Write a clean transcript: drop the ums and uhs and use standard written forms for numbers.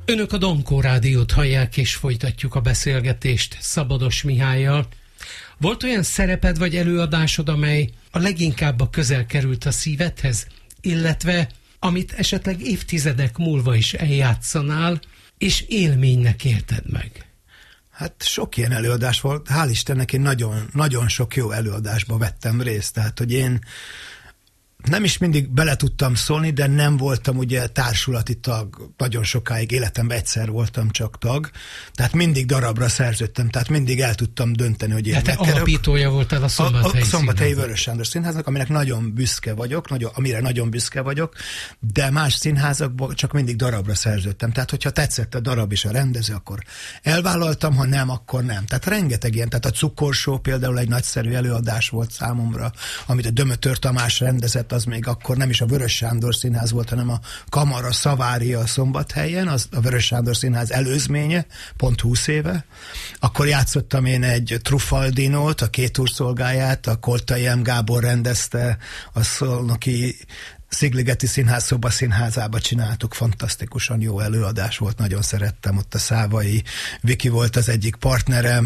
Önök a Dankó Rádiót hallják, és folytatjuk a beszélgetést Szabados Mihállyal. Volt olyan szereped vagy előadásod, amely a leginkább a közel került a szívedhez, illetve amit esetleg évtizedek múlva is eljátszanál, és élménynek élted meg? Hát sok ilyen előadás volt. Hál' Istennek én nagyon sok jó előadásba vettem részt. Tehát, hogy én nem is mindig bele tudtam szólni, de nem voltam ugye társulati tag. Nagyon sokáig életemben egyszer voltam csak tag. Tehát mindig darabra szerződtem, tehát mindig el tudtam dönteni, hogy én megkerülök. Tehát alapítója voltál a Szombathelyi Színháznak. A Szombathelyi Vörös Sándor Színháznak, aminek nagyon büszke vagyok, amire nagyon büszke vagyok, de más színházakban csak mindig darabra szerződtem. Tehát, hogyha tetszett a darab és a rendező, akkor elvállaltam, ha nem, akkor nem. Tehát rengeteg ilyen, tehát a Cukorsó például egy nagyszerű előadás volt számomra, amit a Dömötör Tamás rendezett, az még akkor nem is a Vörös Sándor Színház volt, hanem a Kamara Szavária Szombathelyen, az a Vörös Sándor Színház előzménye, pont 20 éve. Akkor játszottam én egy Trufaldinót, a Két úr szolgáját, a Koltai M. Gábor rendezte, a szolnoki Szigligeti Színház szobaszínházába csináltuk, fantasztikusan jó előadás volt, nagyon szerettem, ott a Szávai Viki volt az egyik partnerem,